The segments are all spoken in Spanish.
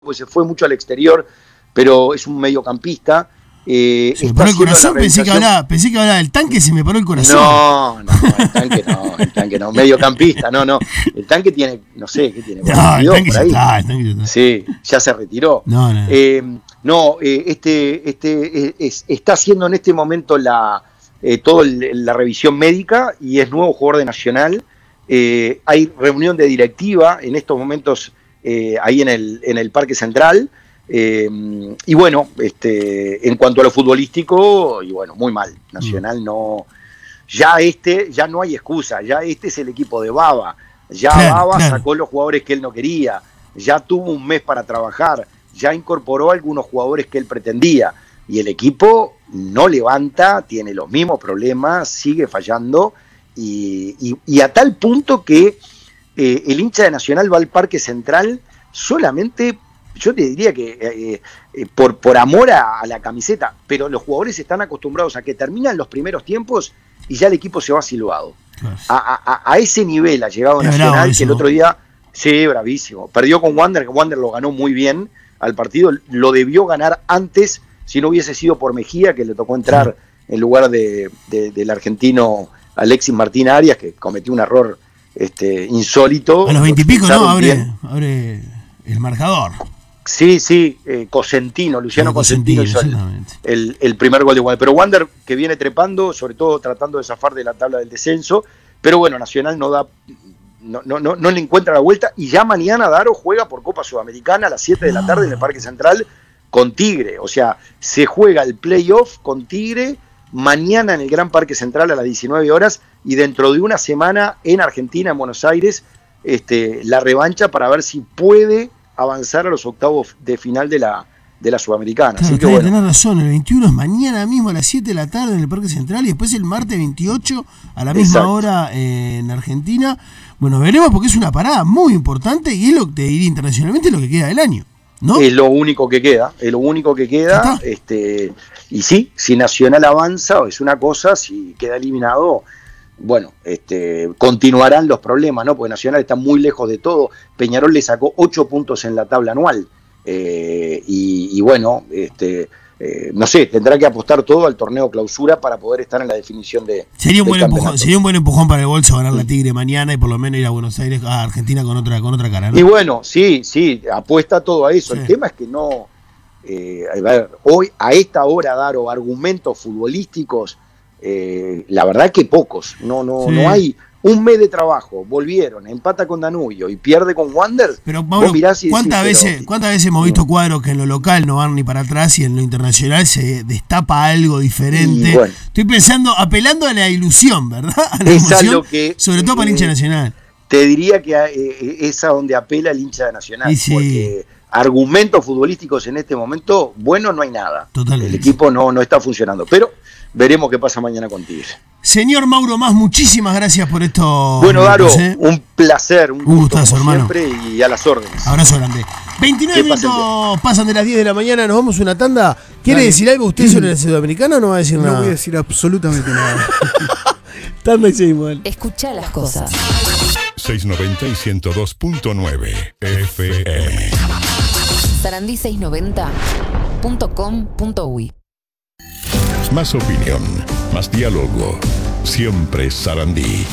pues se fue mucho al exterior, pero es un mediocampista. Se me paró el corazón, pensé que hablaba del Tanque, se me paró el corazón. No, el tanque no, mediocampista, no. El Tanque tiene, no sé, ¿qué tiene? No, el Tanque ya está. Sí, ya se retiró. Está haciendo en este momento la revisión médica y es nuevo jugador de Nacional. Hay reunión de directiva en estos momentos ahí en el Parque Central. Y bueno, en cuanto a lo futbolístico, y bueno, muy mal. Nacional no. Ya no hay excusa, ya es el equipo de Baba. Baba sacó los jugadores que él no quería, ya tuvo un mes para trabajar, ya incorporó algunos jugadores que él pretendía. Y el equipo no levanta, tiene los mismos problemas, sigue fallando. Y a tal punto que el hincha de Nacional va al Parque Central solamente, yo te diría que por amor a la camiseta, pero los jugadores están acostumbrados a que terminan los primeros tiempos y ya el equipo se va silbado. A ese nivel ha llegado Nacional, que el otro día, sí, bravísimo, perdió con Wander, que Wander lo ganó muy bien al partido, lo debió ganar antes, si no hubiese sido por Mejía, que le tocó entrar en lugar del argentino Alexis Martín Arias, que cometió un error insólito. A los 20 y pico, ¿no? Abre el marcador. Sí, Luciano Cosentino hizo el primer gol de Wander. Pero Wander, que viene trepando, sobre todo tratando de zafar de la tabla del descenso, pero bueno, Nacional no le encuentra la vuelta, y ya mañana Daro juega por Copa Sudamericana a las 7 de la tarde en el Parque Central con Tigre. O sea, se juega el playoff con Tigre mañana en el Gran Parque Central a las 19 horas, y dentro de una semana en Argentina, en Buenos Aires, la revancha para ver si puede avanzar a los octavos de final de la Sudamericana. Claro, así que bueno. Tenés razón, el 21 es mañana mismo a las 7 de la tarde en el Parque Central, y después el martes 28 a la misma hora en Argentina. Bueno, veremos, porque es una parada muy importante y es lo que te diría internacionalmente lo que queda del año, ¿no? Es lo único que queda. Y sí, si Nacional avanza es una cosa, si queda eliminado, bueno, continuarán los problemas, ¿no? Porque Nacional está muy lejos de todo. Peñarol le sacó 8 puntos en la tabla anual. Y bueno, no sé, tendrá que apostar todo al torneo clausura para poder estar en la definición de. Sería un buen empujón para el bolso ganar la Tigre mañana y por lo menos ir a Buenos Aires, a Argentina con otra cara, ¿no? Y bueno, sí, apuesta todo a eso. Sí. El tema es que no. A ver, hoy, a esta hora, Daro, argumentos futbolísticos, la verdad que pocos. No hay. Un mes de trabajo, volvieron, empata con Danubio y pierde con Wander. Pero Mauro, ¿cuántas veces hemos visto cuadros que en lo local no van ni para atrás y en lo internacional se destapa algo diferente? Bueno, estoy pensando, apelando a la ilusión, ¿verdad? A la emoción, sobre todo para el hincha Nacional. Te diría que es a donde apela el hincha de Nacional, porque argumentos futbolísticos en este momento, bueno, no hay nada. Totalmente. El equipo no está funcionando, pero veremos qué pasa mañana con Tigre. Señor Mauro Mas, muchísimas gracias por esto. Bueno, Daro, un placer, un gustazo, hermano. Siempre, y a las órdenes. Abrazo grande. 29 minutos pasan de las 10 de la mañana, nos vamos a una tanda. ¿Quiere decir algo usted sobre la Sudamericana o no va a decir nada? No voy a decir absolutamente nada. Tanda y seguimos. Escuchá las cosas. 690 y 102.9 FM. Sarandí690.com.uy. Más opinión, más diálogo. Siempre Sarandí.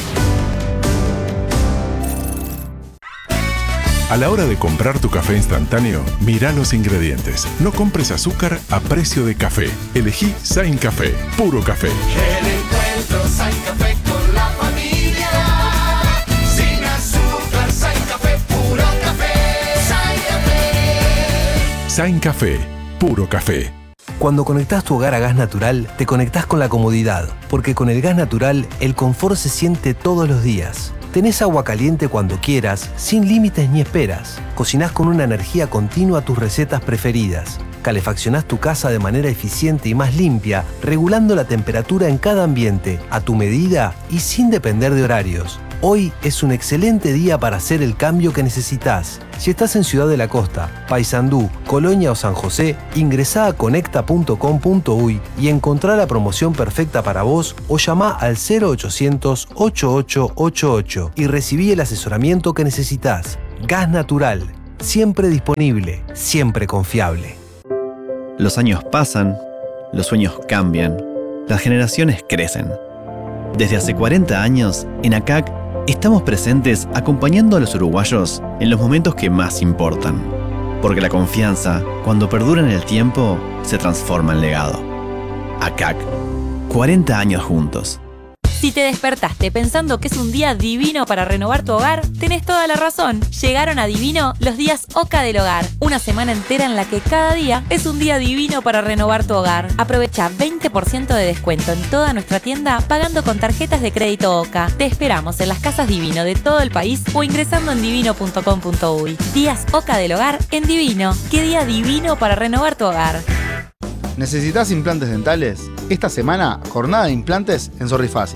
A la hora de comprar tu café instantáneo, mira los ingredientes. No compres azúcar a precio de café. Elegí Sain Café, puro café. El encuentro Sain Café con la familia. Sin azúcar, Sain Café, puro café. Sain Café. Sain Café, puro café. Cuando conectás tu hogar a gas natural, te conectás con la comodidad, porque con el gas natural, el confort se siente todos los días. Tenés agua caliente cuando quieras, sin límites ni esperas. Cocinás con una energía continua tus recetas preferidas. Calefaccionás tu casa de manera eficiente y más limpia, regulando la temperatura en cada ambiente, a tu medida y sin depender de horarios. Hoy es un excelente día para hacer el cambio que necesitas. Si estás en Ciudad de la Costa, Paysandú, Colonia o San José, ingresá a conecta.com.uy y encontrá la promoción perfecta para vos o llamá al 0800 8888 y recibí el asesoramiento que necesitas. Gas natural. siempre disponible, siempre confiable. Los años pasan, los sueños cambian, las generaciones crecen. Desde hace 40 años, en ACAC, estamos presentes acompañando a los uruguayos en los momentos que más importan. Porque la confianza, cuando perdura en el tiempo, se transforma en legado. ACAC, 40 años juntos. Si te despertaste pensando que es un día divino para renovar tu hogar, tenés toda la razón. Llegaron a Divino los días Oca del Hogar. Una semana entera en la que cada día es un día divino para renovar tu hogar. Aprovecha 20% de descuento en toda nuestra tienda pagando con tarjetas de crédito Oca. Te esperamos en las casas Divino de todo el país o ingresando en divino.com.uy. Días Oca del Hogar en Divino. ¿Qué día divino para renovar tu hogar? ¿Necesitas implantes dentales? Esta semana, jornada de implantes en Sorrifácil.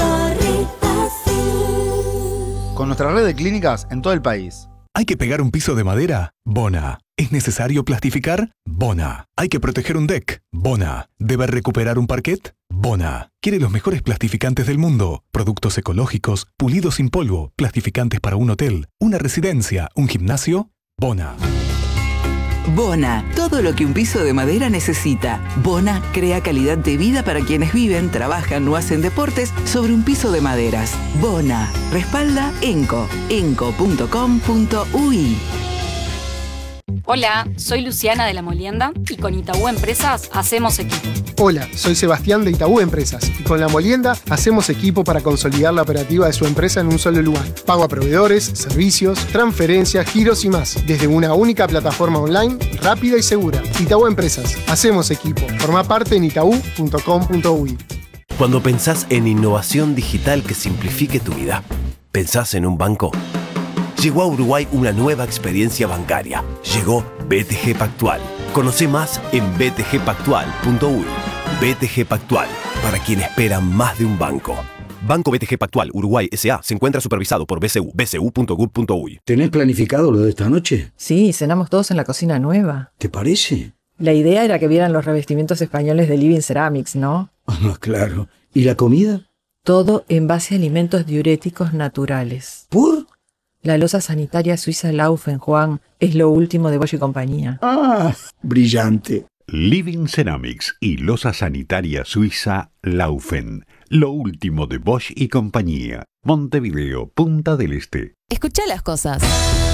Con nuestra red de clínicas en todo el país. ¿Hay que pegar un piso de madera? Bona. ¿Es necesario plastificar? Bona. ¿Hay que proteger un deck? Bona. ¿Debe recuperar un parquet? Bona. ¿Quiere los mejores plastificantes del mundo? Productos ecológicos, pulidos sin polvo, plastificantes para un hotel, una residencia, un gimnasio? Bona. Bona, todo lo que un piso de madera necesita. Bona crea calidad de vida para quienes viven, trabajan o hacen deportes sobre un piso de maderas. Bona, respalda ENCO, enco.com.uy. Hola, soy Luciana de La Molienda y con Itaú Empresas hacemos equipo. Hola, soy Sebastián de Itaú Empresas y con La Molienda hacemos equipo para consolidar la operativa de su empresa en un solo lugar. Pago a proveedores, servicios, transferencias, giros y más, desde una única plataforma online, rápida y segura. Itaú Empresas, hacemos equipo. Forma parte en itaú.com.uy. Cuando pensás en innovación digital que simplifique tu vida, ¿pensás en un banco? Llegó a Uruguay una nueva experiencia bancaria. Llegó BTG Pactual. Conoce más en btgpactual.uy. BTG Pactual, para quien espera más de un banco. Banco BTG Pactual Uruguay S.A. se encuentra supervisado por BCU, bcu.gov.uy. ¿Tenés planificado lo de esta noche? Sí, cenamos todos en la cocina nueva. ¿Te parece? La idea era que vieran los revestimientos españoles de Living Ceramics, ¿no? Ah, claro. ¿Y la comida? Todo en base a alimentos diuréticos naturales. ¿Por? La loza sanitaria suiza Laufen, Juan, es lo último de Bosch y compañía. Ah, brillante. Living Ceramics y loza sanitaria suiza Laufen. Lo último de Bosch y compañía. Montevideo, Punta del Este. Escuchá las cosas.